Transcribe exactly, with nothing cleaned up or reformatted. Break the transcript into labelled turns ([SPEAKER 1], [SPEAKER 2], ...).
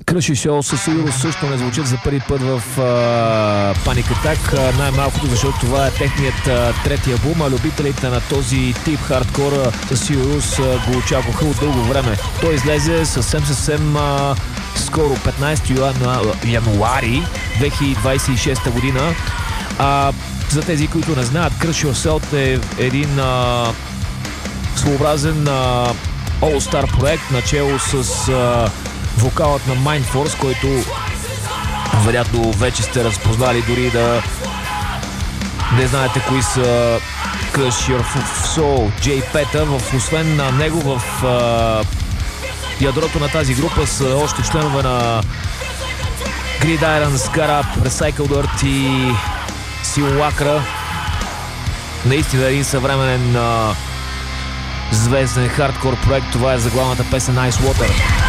[SPEAKER 1] Crush и Soul със сигурност също не звучат за първи път в uh, Panic Attack, най-малкото защото това е техният uh, трети албум, а любителите на този тип хардкор със сигурност uh, го очакваха от дълго време. Той излезе съвсем съвсем uh, скоро, петнайсети януари две хиляди двайсет и шеста година. Uh, за тези, които не знаят, Crush Yourself е един uh, своеобразен uh, all-star проект, начало с uh, вокалът на Mindforce, който вероятно вече сте разпознали, дори да не знаете кои са Crush Your Soul, Джей Пета. В, освен на него в uh, ядрото на тази група са още членове на Gridiron, Scarab, Recycled Earth и Simulacra. Наистина един съвременен uh, звезден хардкор проект. Това е заглавната песен Ice Water.